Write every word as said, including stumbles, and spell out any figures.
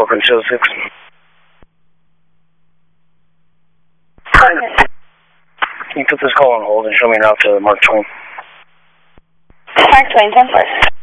Brooklyn two oh six. Can you put this call on hold and show me an route to Mark Twain? Mark Twain, ten four.